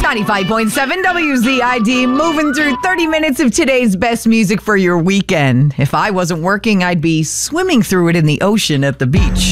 95.7 WZID, moving through 30 minutes of today's best music for your weekend. If I wasn't working, I'd be swimming through it in the ocean at the beach.